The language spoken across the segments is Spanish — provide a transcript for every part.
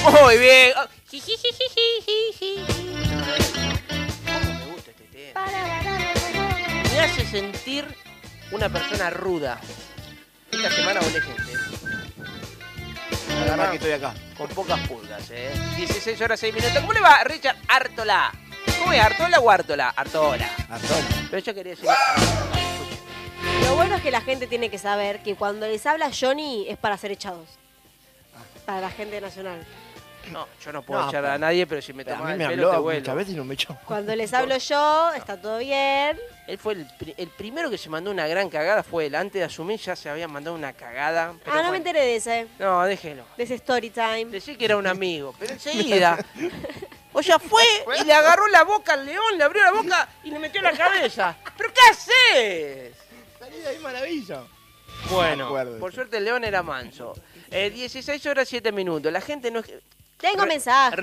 Muy bien. ¿Cómo me gusta este tema? Me hace sentir una persona ruda. Esta semana volé gente. La verdad que estoy acá. Con pocas pulgas, 16 horas 6 minutos. ¿Cómo le va, Richard Artola? ¿Cómo es? ¿Artola o Artola? Artola. Pero yo quería decir Artola. Lo bueno es que la gente tiene que saber que cuando les habla Johnny es para ser echados. Para la gente nacional. No, yo no puedo echar a nadie, pero si me A tomas mí el me pelo te habló vuelo. muchas veces y no me echó. Cuando les hablo yo, está todo bien. Él fue el primero que se mandó una gran cagada, fue él. Antes de asumir ya se había mandado una cagada. Pero No me enteré de ese. No, déjelo. De ese story time. Decí que era un amigo, pero enseguida. O sea, fue y le agarró la boca al león, le abrió la boca y le metió en la cabeza. ¿Pero qué haces? Salí de ahí, maravilla. Bueno, Me acuerdo. por suerte el león era manso. 16 horas 7 minutos. La gente no es... Tengo mensajes.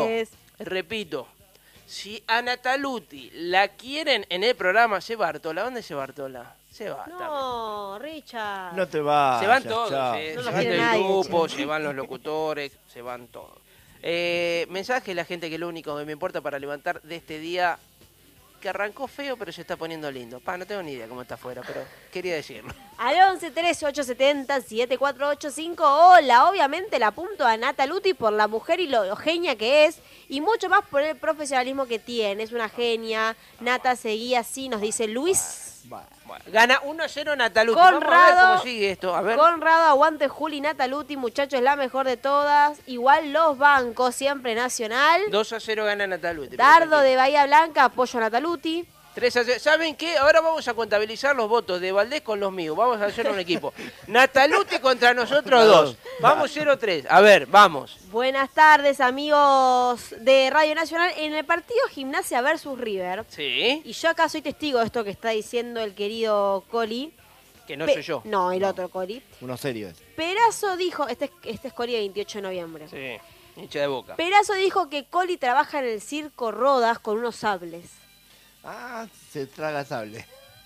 Repito. Si a Nataluti la quieren en el programa, se va Artola. ¿Dónde se va Artola? Se va. No, Richard. No te vas. Se van todos, No se los van quiere del nadie, grupo, che. se van los locutores, se van todos. Mensaje a la gente que lo único que me importa para levantar de este día que arrancó feo, pero se está poniendo lindo. No tengo ni idea cómo está afuera, pero quería decirlo. Al 11 13 870 7485. Hola, obviamente la apunto a Nataluti por la mujer y lo genia que es. Y mucho más por el profesionalismo que tiene. Es una genia. Nata seguía así, nos dice Luis. Bueno, gana 1-0 Nataluti. Vamos a ver Conrado, cómo sigue esto. A ver. Conrado, aguante Juli Nataluti, muchachos, la mejor de todas. Igual los bancos, siempre Nacional. 2-0 gana Nataluti. Dardo de Bahía Blanca, apoyo a Nataluti. 3-0. ¿Saben qué? Ahora vamos a contabilizar los votos de Valdés con los míos. Vamos a hacer un equipo. Nataluti contra nosotros dos. Vamos 0-3. A ver, vamos. Buenas tardes, amigos de Radio Nacional. En el partido Gimnasia versus River. Sí. Y yo acá soy testigo de esto que está diciendo el querido Coli. Que no soy yo. No, el otro Coli. Uno serio es. Perazo dijo, este es Coli de 28 de noviembre. Sí. Hincha de Boca. Perazo dijo que Coli trabaja en el circo Rodas con unos sables. Ah, se traga sable.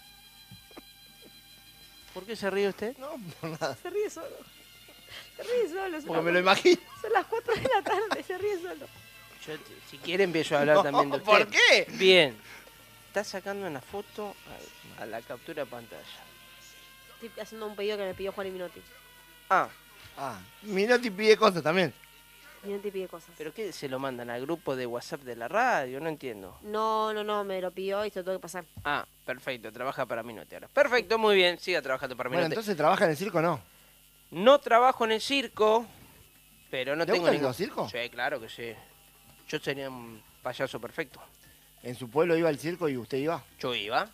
¿Por qué se ríe usted? No, por nada. Se ríe solo. Se ríe solo. Porque me lo imagino. Son las 4 de la tarde, se ríe solo. Yo, si quiere, empiezo a hablar también de usted. ¿Por qué? Bien. Está sacando una foto a la captura de pantalla. Estoy haciendo un pedido que me pidió Juan y Minotti. Ah, Minotti pide cosas también. Minotti pide cosas. ¿pero qué se lo mandan al grupo de WhatsApp de la radio? No entiendo. No, me lo pidió y se lo tengo que pasar. Ah, perfecto. Trabaja para Minotti ahora. Perfecto, muy bien. Siga trabajando para Bueno, Minotti. entonces trabaja en el circo, ¿no? No trabajo en el circo, pero no ¿Te tengo gusta ningún... el circo? Sí, claro que sí. Yo sería un payaso perfecto. ¿En su pueblo iba al circo y usted iba? Yo iba,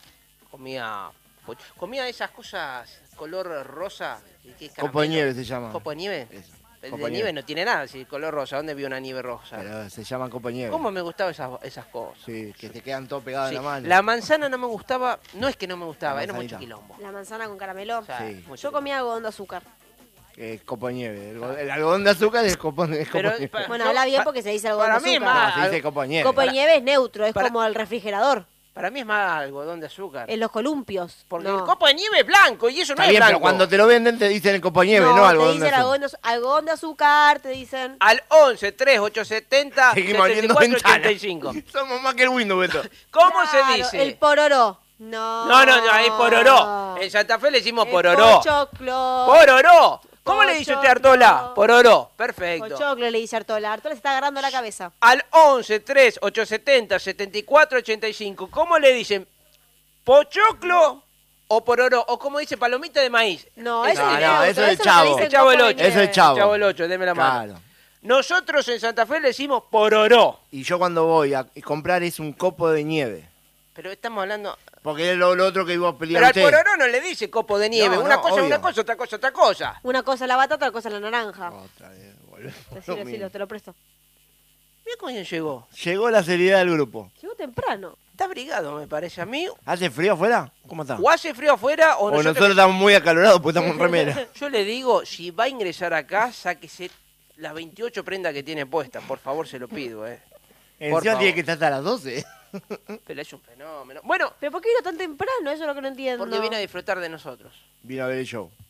comía esas cosas color rosa. ¿Qué es Copo de caramelo? nieve se llama. ¿Copo de nieve? Eso. El Copo de de nieve nieve. no tiene nada, si color rosa. ¿Dónde vio una nieve rosa? Pero se llaman copo de nieve. ¿Cómo me gustaban esas cosas? Sí, que te quedan todo pegado Sí, en la mano. la manzana no me gustaba, no es que no me gustaba, La era mucho manzanita. quilombo. La manzana con caramelo. O sea, Sí. mucho Yo quilombo. comía algodón de azúcar. Copo de nieve. El algodón de azúcar es copo de Pero, nieve. Bueno, habla bien porque se dice algodón de para mí azúcar. más- No, se dice copo de nieve. Copo de nieve es neutro, es para- como el refrigerador. Para mí es más algodón de azúcar. En los columpios. Porque no. el copo de nieve es blanco y eso no Está es bien, blanco. pero cuando te lo venden te dicen el copo de nieve, no, te algodón de dicen azúcar. algodón de azúcar, te dicen. Al 11 3870 Seguimos abriendo 7485. ventanas. Somos más que el Windows, Beto. ¿Cómo Claro, se dice? El pororó. No. No, ahí pororó. En Santa Fe le decimos El pororó. pochoclo. ¡Pororó! ¿Cómo le dice usted a Pochoclo. Artola? Pororó. Perfecto. Pochoclo le dice Artola. Artola se está agarrando la cabeza. Al 11 3870 7485. ¿Cómo le dicen? ¿Pochoclo o pororó? O como dice palomita de maíz. No, Eso eso no, es no, neutro, eso es el no chavo. le dicen El chavo copo el de ocho. nieve. Eso es el chavo. Chavo el 8, deme la mano. Claro. Nosotros en Santa Fe le decimos pororó. Y yo cuando voy a comprar es un copo de nieve. Pero estamos hablando... Porque es lo otro que iba a pelear Pero al usted. pororó no le dice copo de nieve. No, una no, cosa es obvio. una cosa, otra cosa, otra cosa. Una cosa es la batata, otra cosa es la naranja. Otra vez, volvemos a lo Decilo, mismo. decilo, te lo presto. Mira cómo bien llegó. Llegó la seriedad del grupo. Llegó temprano. Está abrigado, me parece a mí. ¿Hace frío afuera? ¿Cómo está? O hace frío afuera o O nosotros... nosotros estamos muy acalorados porque estamos en remera. Yo le digo, si va a ingresar acá, sáquese las 28 prendas que tiene puestas. Por favor, se lo pido, Encima favor. tiene que estar hasta las 12. Pero es un fenómeno. Bueno, ¿Pero por qué vino tan temprano? Eso es lo que no entiendo. porque viene a disfrutar de nosotros. Vino a ver el show.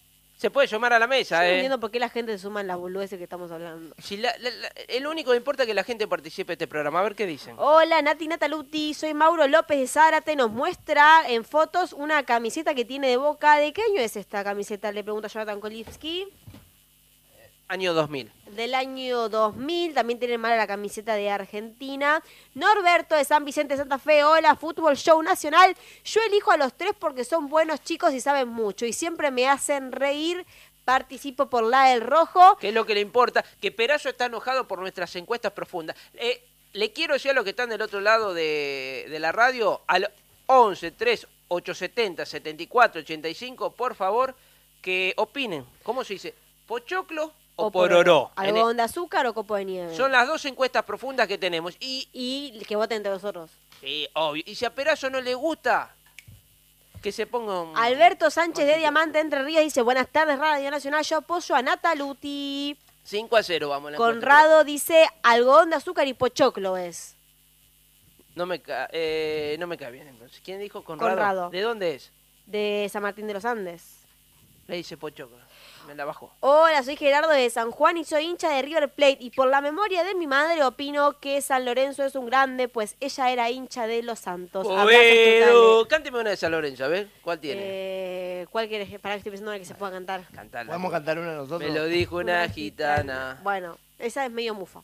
Se puede sumar a la Yo mesa, no entiendo por qué la gente se suma en las boludeces que estamos hablando. Si el único que importa es que la gente participe de este programa. A ver qué dicen. Hola, Nati Nataluti, soy Mauro López de Zárate. Nos muestra en fotos una camiseta que tiene de Boca. ¿De qué año es esta camiseta? Le pregunto a Jonathan Kolitsky. Año 2000. Del año 2000, también tiene mala la camiseta de Argentina. Norberto de San Vicente de Santa Fe, hola, Fútbol Show Nacional. Yo elijo a los tres porque son buenos chicos y saben mucho y siempre me hacen reír. Participo por la del rojo. Que es lo que le importa, que Perazo está enojado por nuestras encuestas profundas. Le quiero decir a los que están del otro lado de la radio, al 11 3 870 74 85, por favor, que opinen. ¿Cómo se dice? ¿Pochoclo o pororó? ¿Algodón de azúcar o copo de nieve? Son las dos encuestas profundas que tenemos. Y que voten entre nosotros. Sí, obvio. Y si a Perazo no le gusta, que se ponga un... Alberto Sánchez de Diamante Entre Ríos dice, buenas tardes Radio Nacional, yo apoyo a Nataluti. 5-0 vamos. En la Conrado dice, algodón de azúcar y pochoclo es. No me cae bien entonces. ¿Quién dijo Conrado? Conrado. ¿De dónde es? De San Martín de los Andes. Le dice Pochoclo. Me la bajó. Hola, soy Gerardo de San Juan y soy hincha de River Plate. Y por la memoria de mi madre opino que San Lorenzo es un grande, pues ella era hincha de los Santos. Bueno, cánteme una de San Lorenzo, a ver, ¿cuál tiene? ¿Cuál quieres? Para que estoy pensando en la que se pueda cantar. Cantarla. ¿Podemos cantar una nosotros? Me lo dijo una gitana. Bueno, esa es medio mufa.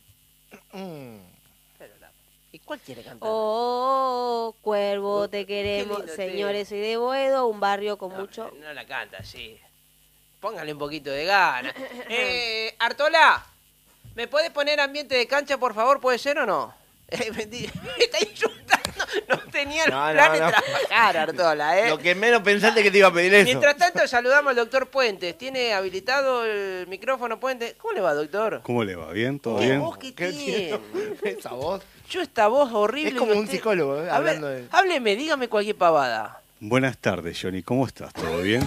¿Y cuál quiere cantar? Oh, cuervo, te queremos. lindo, Señores, soy de Boedo, un barrio con mucho... No la canta, sí. Póngale un poquito de gana. Artola, ¿me puedes poner ambiente de cancha, por favor? ¿Puede ser o no? Me está insultando. No tenía el plan de trabajar, Artola, Lo que menos pensaste que te iba a pedir eso. Mientras tanto, saludamos al doctor Puentes. ¿Tiene habilitado el micrófono, Puentes? ¿Cómo le va, doctor? ¿Cómo le va? ¿Bien? ¿Todo bien? ¿Vos qué tiene? Esa voz. Yo esta voz horrible. Es como y un psicólogo, A ver, hablando de... hábleme, dígame cualquier pavada. Buenas tardes, Johnny. ¿Cómo estás? ¿Todo bien?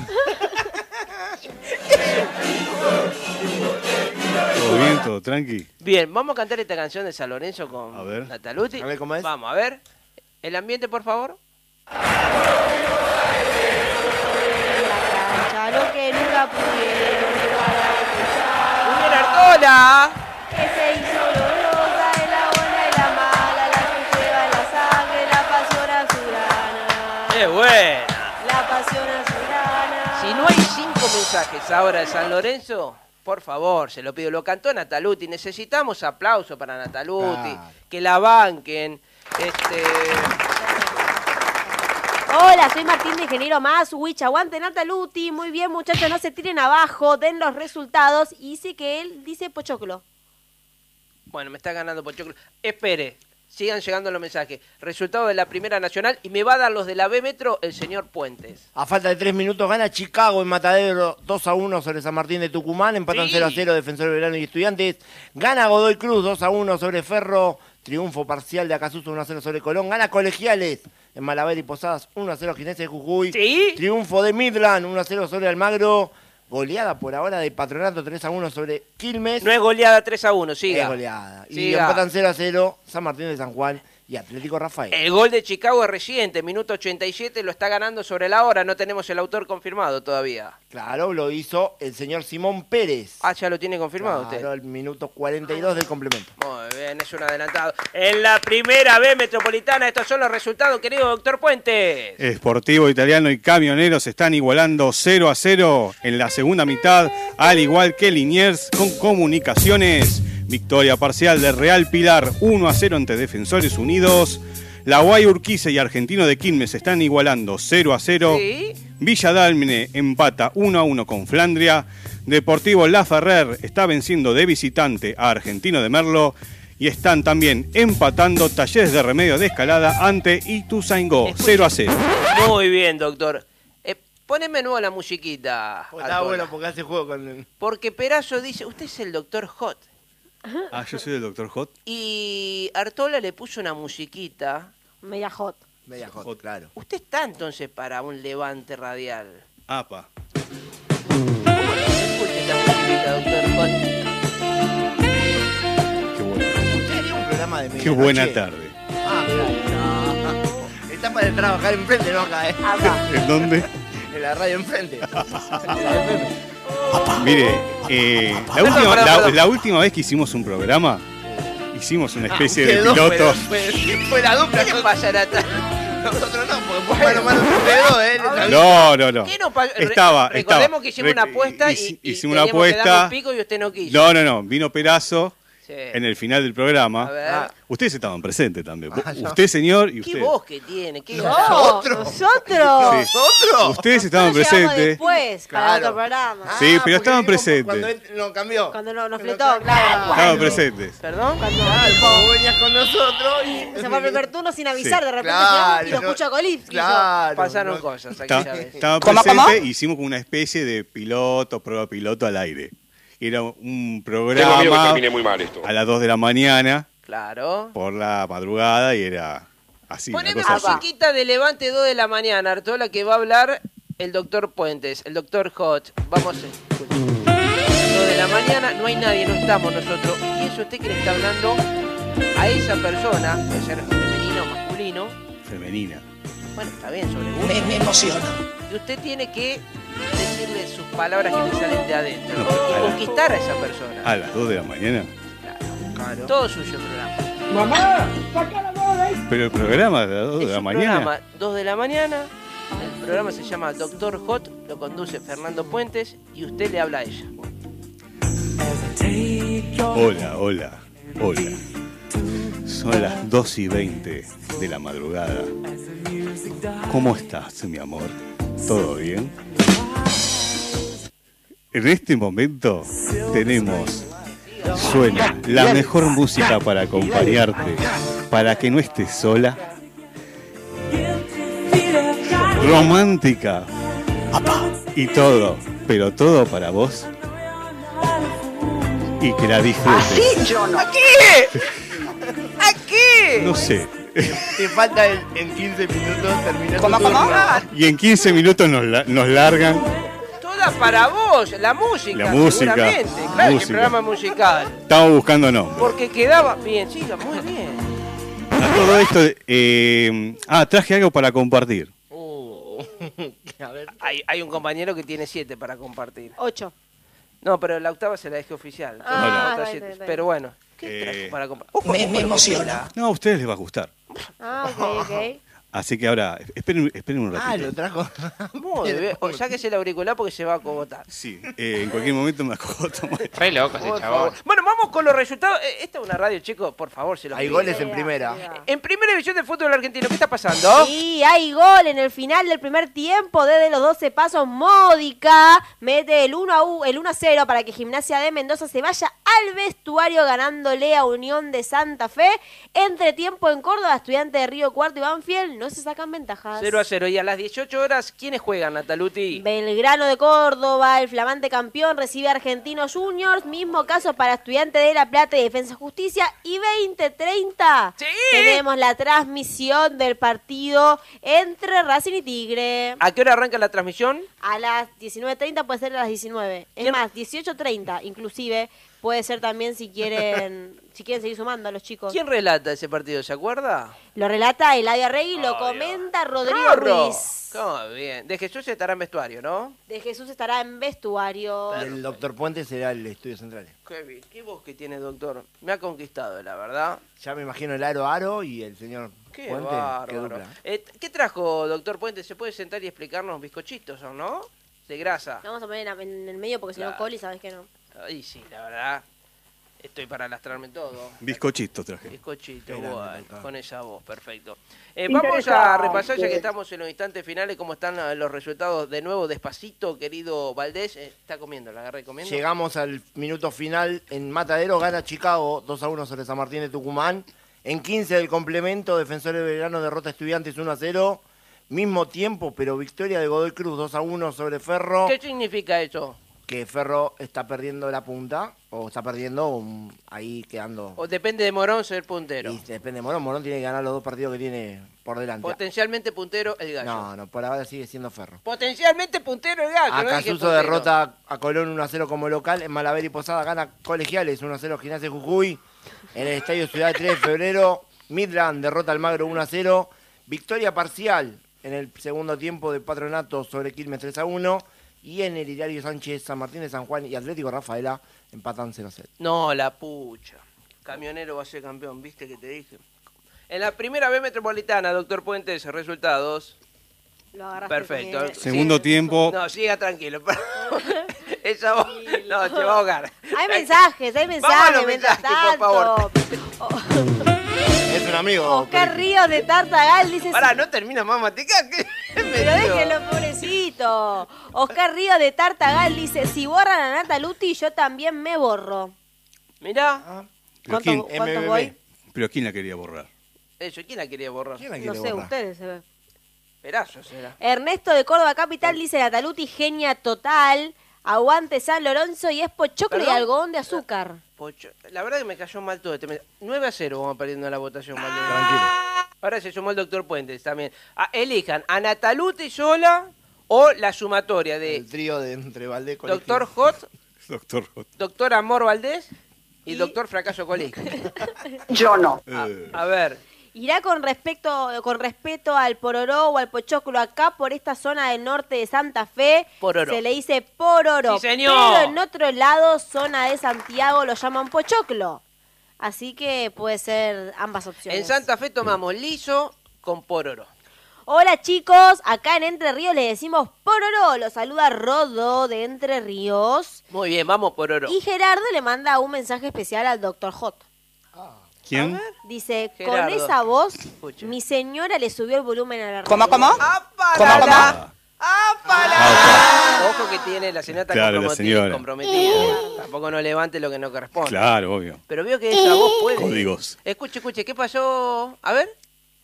¿Todo bien? ¿Todo tranqui? Bien, vamos a cantar esta canción de San Lorenzo con A ver. Nataluti. A ver cómo es. Vamos, a ver. El ambiente, por favor. Ya lo que nunca pudieron ¡Muy bien, Artola! que se hizo dolorosa en la buena y la mala, la que lleva en la sangre, la pasión azulana. ¡Qué buena! La pasión azulana. Si no hay 5 mensajes ahora de San Lorenzo, por favor, se lo pido. Lo cantó Nataluti. Necesitamos aplauso para Nataluti. Claro. Que la banquen. Hola, soy Martín de Ingeniero Maswich. Aguante Nataluti. Muy bien, muchachos, no se tiren abajo. Den los resultados. Y dice que él dice pochoclo. Bueno, me está ganando Pochoclo. Espere, sigan llegando los mensajes. Resultado de la Primera Nacional y me va a dar los de la B Metro el señor Puentes. A falta de 3 minutos gana Chicago en Matadero 2-1 sobre San Martín de Tucumán. Empatan Sí. 0-0 Defensor de Verano y Estudiantes. Gana Godoy Cruz 2-1 sobre Ferro. Triunfo parcial de Acasuso 1-0 sobre Colón. Gana Colegiales en Malaver y Posadas 1-0 Ginés de Jujuy. ¿Sí? Triunfo de Midland 1-0 sobre Almagro. Goleada por ahora de Patronato 3-1 sobre Quilmes. No es goleada 3-1, siga. Es goleada. Y Siga. empatan 0-0 San Martín de San Juan y Atlético Rafael. El gol de Chicago es reciente, minuto 87, lo está ganando sobre la hora, no tenemos el autor confirmado todavía. Claro, lo hizo el señor Simón Pérez. Ah, ya lo tiene confirmado Claro, usted. el minuto 42 del complemento. Muy bien, es un adelantado. En la Primera B Metropolitana, estos son los resultados, querido doctor Puentes. Sportivo Italiano y Camioneros están igualando 0-0 en la segunda mitad, al igual que Liniers con Comunicaciones. Victoria parcial de Real Pilar 1-0 ante Defensores Unidos. La Guay Urquiza y Argentino de Quilmes están igualando 0-0. Sí. Villa Dálmine empata 1-1 con Flandria. Deportivo La Ferrer está venciendo de visitante a Argentino de Merlo. Y están también empatando Talleres de Remedio de Escalada ante Ituzaingó, 0-0. Muy bien, doctor. Poneme de nuevo la musiquita. Pues está Artola. bueno porque hace juego con el... Porque Perazo dice, usted es el doctor Hot. Ah, yo soy el Dr. Hot. Y Artola le puso una musiquita. Media hot. Media hot, claro. Usted está entonces para un levante radial. Apa. Escuche esta musiquita, doctor Hot. Qué bueno. ¿Usted haría un programa de Qué medianoche? buena tarde. Ah, claro. Está para trabajar enfrente, no acá, Acá. ¿En dónde? En la radio enfrente. En la FM. Mire, perdón. la última vez que hicimos un programa, hicimos una especie de Quedó, piloto. Fue la dupla. ¿Qué pasa, Nata? Nosotros no, porque fue mano entre dos, No. ¿Qué no pasa? Estaba. Recordemos que hicimos una apuesta y hicimos una teníamos que darle apuesta. un pico y usted no quiso. No. Vino Perazo Sí. en el final del programa. A ver. Ustedes estaban presentes también. No. Usted, señor, y ¿Qué usted. voz que tiene? ¿Qué ¡Nosotros! Sí. ¿Nosotros? Ustedes estaban Nosotros llegamos presentes. después, para Claro. otro programa. Sí, pero porque estaban vimos presentes. Cuando él no cambió. Cuando nos Pero fletó, claro. Estaban presentes. ¿Perdón? Cuando Claro, dijo, vos venías con nosotros y... se fue el primer turno sin avisar, Sí. de repente Claro, llegamos y lo no- escucho a Colipski. Claro. Pasaron no- cosas aquella vez. Estaban ¿Cómo? presentes, hicimos como una especie de prueba piloto al aire. Era un Tengo miedo que programa termine muy mal esto. a las 2 de la mañana Claro. por la madrugada y era así. una Poneme cosa así. musiquita de Levante 2 de la mañana, Artola, que va a hablar el doctor Puentes, el doctor Hot. Vamos a escuchar. 2 de la mañana, no hay nadie, no estamos nosotros. ¿Y es usted que le está hablando a esa persona? Puede ser femenino o masculino. Femenina. Bueno, está bien, sobre gusto. Me emociona. Y usted tiene que decirle sus palabras que le salen de adentro No, y a la- conquistar a esa persona. A las 2 de la mañana. Claro. Todo suyo el programa. Pero el programa a las 2 Es de la un mañana. programa 2 de la mañana. El programa se llama Doctor Hot, lo conduce Fernando Puentes y usted le habla a ella. Hola. Son las 2:20 de la madrugada. ¿Cómo estás, mi amor? ¿Todo bien? En este momento suena la mejor música para acompañarte, para que no estés sola. Romántica. Y todo, pero todo para vos. Y que la disfrutes. ¿A qué? No sé. Te falta en 15 minutos terminar ¿Cómo? tu turno. Y en 15 minutos nos largan. Toda para vos, la música. La música, Seguramente, claro, que música. programa musical. Estamos buscando nombres. Porque quedaba bien, siga, muy bien. A todo esto, traje algo para compartir. A ver. Hay un compañero que tiene 7 para compartir. 8. No, pero la octava se la dejé oficial. Ah, Otra está 7. bien. Pero bueno, ¿qué Eh, trajo para compartir? Me emociona. No, a ustedes les va a gustar. Ah, ok. Así que ahora, esperen un ratito. Ah, lo trajo. Muy bien. O sáquese el auricular porque se va a acogotar. Sí, en cualquier momento me acogoto. Re loco ese Por chabón. favor. Bueno, vamos con los resultados. Esta es una radio, chicos, por favor, se los Hay pido. goles en primera. En primera división del fútbol argentino, ¿qué está pasando? Y hay gol en el final del primer tiempo. Desde los 12 pasos, Módica mete el 1-0 para que Gimnasia de Mendoza se vaya al vestuario ganándole a Unión de Santa Fe. Entre tiempo en Córdoba, Estudiantes de Río Cuarto y Banfield no se sacan ventajas. 0-0. Y a las 18 horas, ¿quiénes juegan, Nataluti? Belgrano de Córdoba, el flamante campeón, recibe a Argentinos Juniors. Mismo caso para Estudiantes de La Plata y Defensa y Justicia. Y 20:30 ¡Sí! tenemos la transmisión del partido entre Racing y Tigre. ¿A qué hora arranca la transmisión? A las 19:30 puede ser a las 19. Es ¿Quién? más, 18:30 inclusive. Puede ser también si quieren seguir sumando a los chicos. ¿Quién relata ese partido? ¿Se acuerda? Lo relata Eladio Arregui, lo Obvio. comenta Rodrigo ¡Rorro! Ruiz. ¿Cómo bien? De Jesús estará en vestuario, ¿no? De Jesús estará en vestuario. Y el doctor Puente será el estudio central. Qué bien. ¿Qué voz que tiene, doctor? Me ha conquistado, la verdad. Ya me imagino el aro y el señor Qué Puente. Qué bárbaro. dupla. ¿Qué trajo, doctor Puente? ¿Se puede sentar y explicarnos bizcochitos o no? De grasa. Lo vamos a poner en el medio porque si no, Claro. Coli, sabes que no. Ay, sí, la verdad. Estoy para lastrarme todo. Bizcochito traje. Bizcochito, Qué grande, bueno, doctor. con esa voz, perfecto. Vamos a repasar, ya que estamos en los instantes finales, cómo están los resultados de nuevo, despacito, querido Valdés. Está comiendo, la agarré comiendo. Llegamos al minuto final en Matadero, gana Chicago 2-1 sobre San Martín de Tucumán. En 15 del complemento, Defensores de Belgrano derrota a Estudiantes 1-0. Mismo tiempo, pero victoria de Godoy Cruz 2-1 sobre Ferro. ¿Qué significa eso? Que Ferro está perdiendo la punta, o está perdiendo ahí quedando. O depende de Morón ser puntero. Y depende de Morón. Morón tiene que ganar los dos partidos que tiene por delante. Potencialmente puntero el gallo. No, por ahora sigue siendo Ferro. Potencialmente puntero el gallo. no dije Acasuso puntero. derrota a Colón 1-0 como local. En Malaver y Posada gana Colegiales 1-0 Gimnasia de Jujuy. En el Estadio Ciudad 3 de febrero, Midland derrota al Magro 1-0. Victoria parcial en el segundo tiempo de Patronato sobre Quilmes 3-1. Y en el Hilario Sánchez, San Martín de San Juan y Atlético Rafaela empatan 0-0. No, la pucha. Camionero va a ser campeón, ¿viste que te dije? En la primera B metropolitana, doctor Puentes, resultados. Lo agarraste Perfecto. con el- Segundo tiempo. No, siga tranquilo. Esa voz, no, se va a ahogar. Hay mensajes, hay Vamos a los mensajes, mientras mensajes, por favor. tanto. Es un amigo. Oscar Ríos de Tartagal dice... Pará, no termina más masticar. Pero déjenlo, pobrecito. Oscar Ríos de Tartagal dice, si borran a Nata Luti, yo también me borro. Mirá, ¿Pero quién, ¿Cuántos voy? ¿Pero quién la quería borrar? eso, ¿quién la quería borrar? ¿Quién la No quiere sé, borrar? ustedes se ve. Perazo será. Ernesto de Córdoba Capital dice, Nata Luti, genia total. Aguante San Lorenzo y es pochoclo y ¿Perdón? algodón de azúcar. Pocho. La verdad que me cayó mal todo. 9-0 vamos perdiendo la votación, Valdés. Tranquilo. Ahora se sumó el doctor Puentes también. Elijan a Nataluti sola o la sumatoria de El trío de entre Valdés Colegio. doctor Hot, Doctor. doctor Amor Valdés y doctor Fracaso Colegio. Yo no. A ver, Irá con respeto al pororó o al pochoclo acá por esta zona del norte de Santa Fe. Pororó. Se le dice pororó. Sí, señor. Pero en otro lado, zona de Santiago, lo llaman pochoclo. Así que puede ser ambas opciones. en Santa Fe tomamos liso con pororo. Hola chicos, acá en Entre Ríos le decimos pororó. Lo saluda Rodo de Entre Ríos. Muy bien, vamos pororo. Y Gerardo le manda un mensaje especial al Dr. J. ¿Quién? Dice, Gerardo. con esa voz, Escucha. mi señora le subió el volumen a la radio. ¿Cómo? ¡Apalala! ¡Apalala! Ojo que tiene la señora Claro, la señora. comprometida. Tampoco no levante lo que no corresponde. Claro, obvio. Pero veo que esa voz puede. Códigos. Escuche, ¿qué pasó? A ver.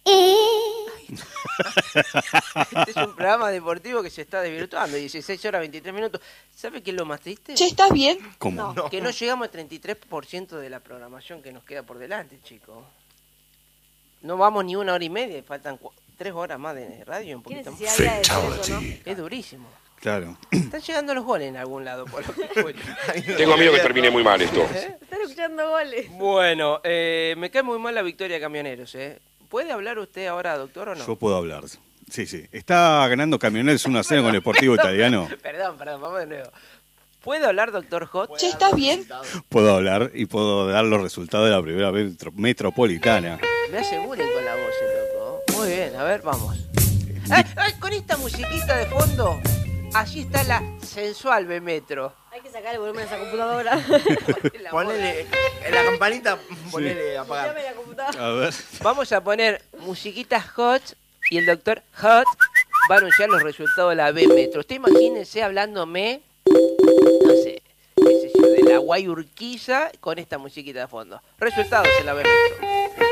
Este es un programa deportivo que se está desvirtuando. 16 horas 23 minutos. ¿Sabe qué es lo más triste? ¿estás bien? ¿Cómo? Que no llegamos al 33% de la programación que nos queda por delante, chicos. No vamos ni 1 hora y media. Faltan 3 horas más de radio y un ¿Qué poquito más. necesidad había de decir eso, no? Es durísimo. Claro. Están llegando los goles en algún lado, por lo que escucho. Tengo miedo que termine muy mal esto. Están escuchando goles. Bueno, me cae muy mal la victoria de Camioneros, ¿eh? ¿Puede hablar usted ahora, doctor, o no? Yo puedo hablar. Sí. Está ganando Camioneros 1-0 con el Sportivo Italiano. Perdón, vamos de nuevo. ¿Puede hablar, doctor Hot? ¿estás bien? Puedo hablar y puedo dar los resultados de la primera metropolitana. Me aseguren con la voz, loco. Muy bien, a ver, vamos. Con esta musiquita de fondo, allí está la sensual B-Metro. Hay que sacar el volumen de esa computadora. Ponele en la campanita, ponele a apagar. Llame la computadora. A ver. Vamos a poner musiquitas hot y el doctor Hot va a anunciar los resultados de la B-Metro. Usted imagínese hablándome, no sé, qué sé yo, de la Guayurquiza con esta musiquita de fondo. Resultados en la B-Metro.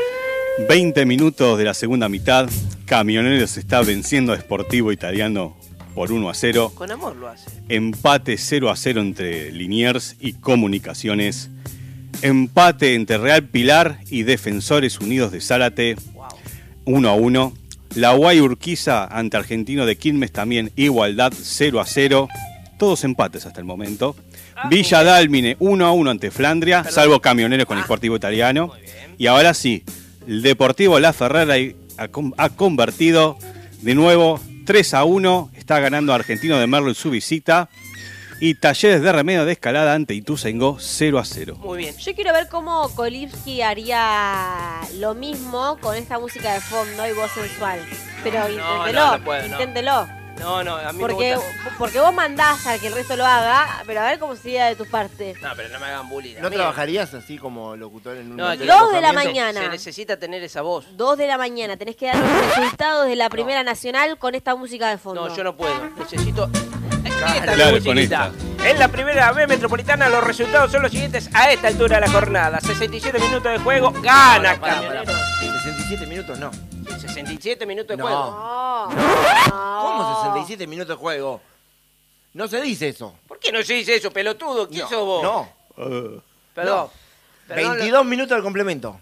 20 minutos de la segunda mitad. Camioneros está venciendo a Sportivo Italiano por 1-0. Con amor lo hace. Empate 0-0 entre Liniers y Comunicaciones. Empate entre Real Pilar y Defensores Unidos de Zárate. Wow. 1-1. La Guay Urquiza ante Argentino de Quilmes también igualdad 0-0. Todos empates hasta el momento. Villa Dálmine 1-1 ante Flandria, salvo Camioneros con el Sportivo Italiano. Y ahora sí, el Deportivo La Ferrera ha convertido de nuevo 3-1. Está ganando Argentino de Merlo en su visita. Y Talleres de Remedio de Escalada ante Ituzaingó 0-0. Muy bien. Yo quiero ver cómo Kolipski haría lo mismo con esta música de fondo y voz sensual. Pero inténtelo, no puedo, no. inténtelo. No, a mí Porque, me gusta. porque vos mandás a que el resto lo haga, pero a ver cómo sería de tu parte. No, pero no me hagan bullying. ¿No amigo. trabajarías así como locutor en un No, hotel yo- 2 de la alojamiento? mañana. Se necesita tener esa voz. 2 de la mañana, tenés que dar los resultados de la Primera Nacional con esta música de fondo. No, yo no puedo. Necesito. Claro, con esta. En la primera B metropolitana los resultados son los siguientes a esta altura de la jornada. 67 minutos de juego, gana Camionero. 67 minutos no. 67 minutos de No. juego. No. ¿Cómo 67 minutos de juego? No se dice eso. ¿Por qué no se dice eso, pelotudo? ¿Quién sos vos? No. Perdón. Perdón, 22 minutos del complemento.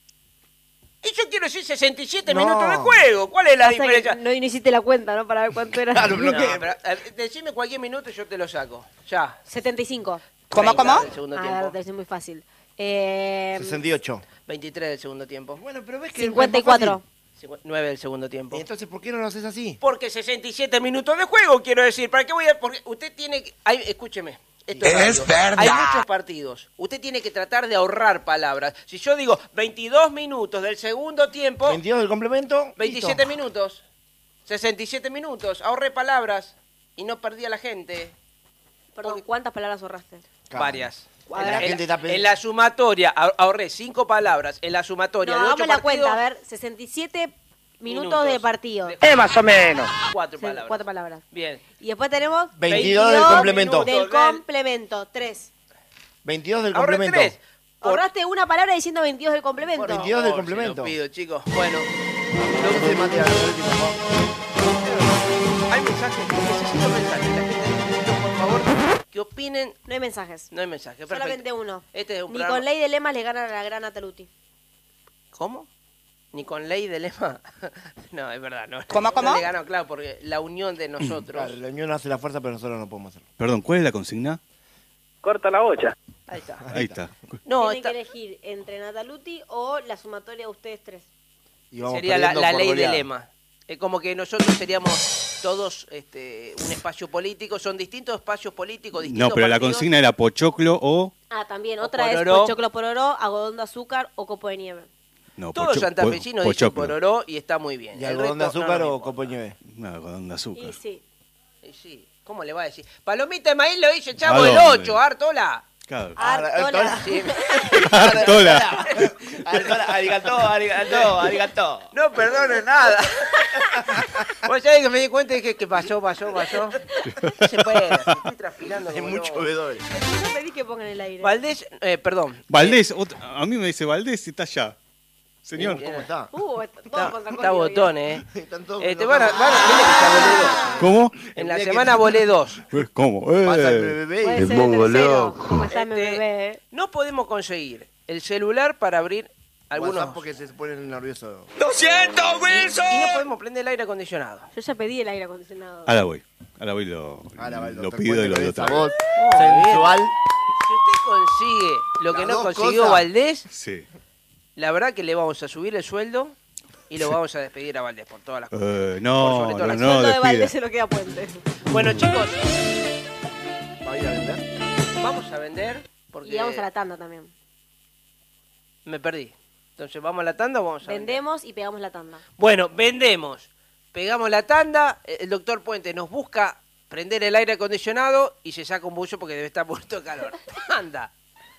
Y yo quiero decir 67 No. minutos de juego. ¿Cuál es la Pasa que diferencia? no hiciste la cuenta, ¿no? Para ver cuánto era. Claro, No, bloqueo. pero, decime cualquier minuto y yo te lo saco. Ya. 75. 30 del segundo Ah, tiempo. es muy fácil. 68. 23 del segundo tiempo. Bueno, pero ves que 54. 9 del segundo tiempo. Entonces, ¿por qué no lo haces así? Porque 67 minutos de juego, quiero decir. ¿Para qué voy a...? Porque usted tiene que... escúcheme. Esto es verdad. Hay muchos partidos. Usted tiene que tratar de ahorrar palabras. Si yo digo 22 minutos del segundo tiempo... 22 del complemento. 27 listo. minutos. 67 minutos. Ahorré palabras y no perdí a la gente. Perdón, ¿cuántas palabras ahorraste? Claro. Varias. A ver, la gente está En la sumatoria ahorré 5 palabras. En la sumatoria No, de 8 hagamos la partidos... cuenta, a ver, 67 minutos de partido. Más o menos. 4 palabras. 4 palabras. Bien. Y después tenemos 22 del complemento. del complemento, 3. 22 del Ahorré complemento. 3. Ahorraste una palabra diciendo 22 del complemento. 22 del complemento. Se lo pido, chicos. Bueno, Entonces, Matías, la última, por favor. hay mensajes. Necesito mensajes. La gente necesito, por favor, que opinen. No hay mensajes. No hay mensajes. Perfecto. Solamente uno. Este es un Ni programa... con ley de lemas le gana a la gran Nataluti. ¿Cómo? ¿Ni con ley de lema? No, es verdad. No. ¿Cómo? No le ganó, claro, porque la unión de nosotros... Claro, la unión hace la fuerza, pero nosotros no podemos hacerlo. Perdón, ¿cuál es la consigna? Corta la bocha. Ahí está. Ahí está. No, Tienen está- que elegir entre Nataluti o la sumatoria de ustedes 3. Y vamos sería la perdiendo por ley de goleada. lema. Es como que nosotros seríamos todos un espacio político. Son distintos espacios políticos, distintos No, pero la partidos. consigna era pochoclo o... Ah, también. O Otra es pororó. pochoclo pororó, algodón de azúcar o copo de nieve. No, Todos santafesinos dicen pochoclo. pororó y está muy bien. ¿Y El algodón de resto, no azúcar nos o importa. copo de nieve? No, algodón de azúcar. Y sí. Y sí, ¿cómo le va a decir? Palomita de maíz lo hice, chavo, el dónde? 8, Artola. Claro. Artola. Sí. Artola. Arigató. No perdone nada. Vos sabés que me di cuenta y dije que pasó. No se puede, estoy transpirando. Hay como muchos loco. bebedores. Yo pedí que pongan el aire. Valdés, perdón. Valdés, a mí me dice Valdés y está allá. Señor. ¿Cómo está? Todo Está, contra está Connie, botón, Están todos Te enojados. van a dile que ya volé 2. ¿Cómo? En la El día que semana te- volé 2. ¿Cómo? Pasa el Puede bebé. ser pongo el tercero. loco. ¿Cómo está mi bebé? No podemos conseguir el celular para abrir algunos... WhatsApp porque se ponen nerviosos. ¡Lo siento, Y no podemos prender el aire acondicionado. Yo ya pedí el aire acondicionado. Ahora voy, lo pido y lo esa traigo. voz sensual. Si usted consigue lo que Las no dos consiguió cosas. Valdés, Sí. la verdad que le vamos a subir el sueldo y lo vamos a despedir a Valdés por todas las cosas. No, Por sobre todo no, la- no, Solo de Valdés despida. se lo queda puente. Bueno, chicos, ¿Va a ir a vender? vamos a vender porque Y vamos a la tanda también. me perdí. Entonces, ¿vamos a la tanda o vamos a vender? Vendemos y pegamos la tanda. Bueno, vendemos. Pegamos la tanda, el doctor Puente nos busca prender el aire acondicionado y se saca un bullo porque debe estar muerto de calor. Anda.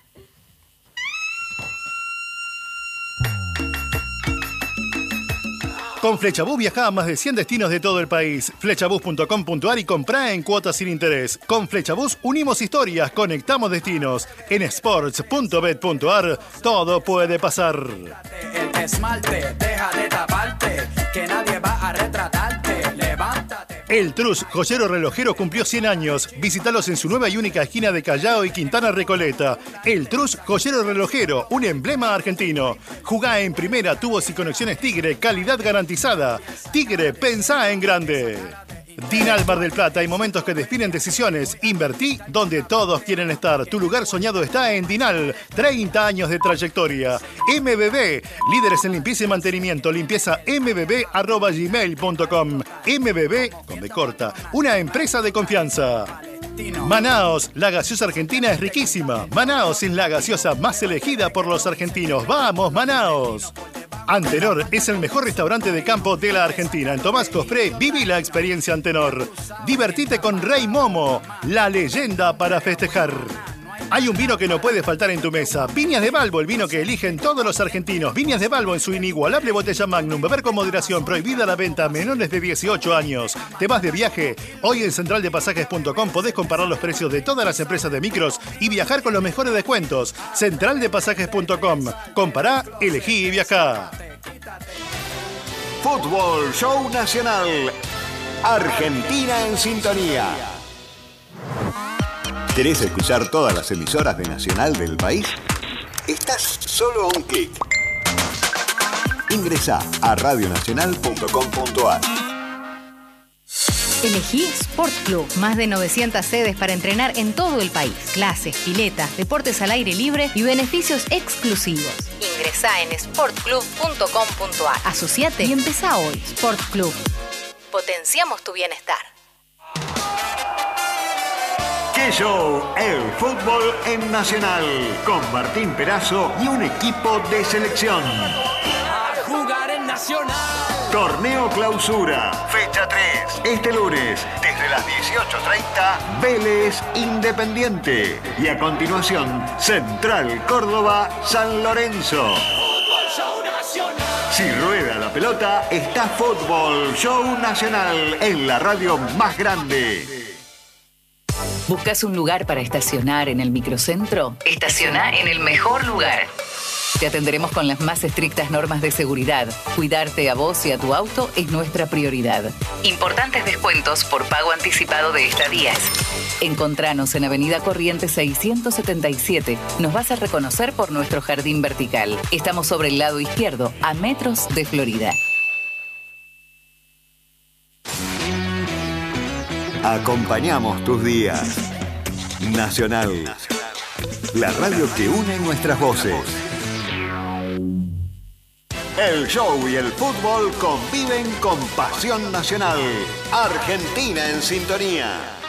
Con Flechabús viaja a más de 100 destinos de todo el país. Flechabús.com.ar y comprá en cuotas sin interés. Con Flechabús unimos historias, conectamos destinos. En sports.bet.ar todo puede pasar. El esmalte, deja de taparte, que nadie va a retratarte. Levántate. El Trus, joyero relojero, cumplió 100 años. Visítalos en su nueva y única esquina de Callao y Quintana Recoleta. El Trus, joyero relojero, un emblema argentino. Jugá en primera, tubos y conexiones Tigre, calidad garantizada. Tigre, pensá en grande. Dinal Mar del Plata, hay momentos que definen decisiones. Invertí donde todos quieren estar. Tu lugar soñado está en Dinal. 30 años de trayectoria. MBB, líderes en limpieza y mantenimiento. Limpieza mbb@gmail.com. MBB, con B corta, una empresa de confianza. Manaos, la gaseosa argentina es riquísima. Manaos es la gaseosa más elegida por los argentinos. ¡Vamos, Manaos! Antenor es el mejor restaurante de campo de la Argentina. En Tomás Cospré, viví la experiencia Antenor. Divertite con Rey Momo, la leyenda para festejar. Hay un vino que no puede faltar en tu mesa. Viñas de Balbo, el vino que eligen todos los argentinos. Viñas de Balbo en su inigualable botella Magnum. Beber con moderación. Prohibida la venta a menores de 18 años. ¿Te vas de viaje? Hoy en centraldepasajes.com podés comparar los precios de todas las empresas de micros y viajar con los mejores descuentos. Centraldepasajes.com. Compará, elegí y viajá. Fútbol Show Nacional. Argentina en sintonía. ¿Querés escuchar todas las emisoras de Nacional del país? Estás solo a un clic. Ingresá a radionacional.com.ar. Elegí Sport Club. Más de 900 sedes para entrenar en todo el país. Clases, piletas, deportes al aire libre y beneficios exclusivos. Ingresá en sportclub.com.ar. Asociate y empezá hoy. Sport Club. Potenciamos tu bienestar. ¡Qué show! El fútbol en Nacional. Con Martín Perazo y un equipo de selección. A jugar en Nacional. Torneo Clausura, fecha 3, este lunes, desde las 18:30, Vélez Independiente. Y a continuación, Central Córdoba, San Lorenzo. Si rueda la pelota, está Fútbol Show Nacional en la radio más grande. ¿Buscas un lugar para estacionar en el microcentro? Estaciona en el mejor lugar. Te atenderemos con las más estrictas normas de seguridad. Cuidarte a vos y a tu auto es nuestra prioridad. Importantes descuentos por pago anticipado de estadías. Encontranos en Avenida Corrientes 677. Nos vas a reconocer por nuestro jardín vertical. Estamos sobre el lado izquierdo, a metros de Florida. Acompañamos tus días. Nacional. La radio que une nuestras voces. El show y el fútbol conviven con pasión nacional. Argentina en sintonía.